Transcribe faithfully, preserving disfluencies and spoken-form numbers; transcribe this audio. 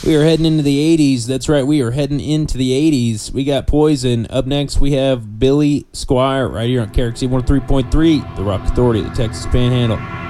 We are heading into the eighties. That's right, we are heading into the eighties. We got Poison. Up next, we have Billy Squier right here on K R X C one oh three point three, the Rock Authority, the Texas Panhandle.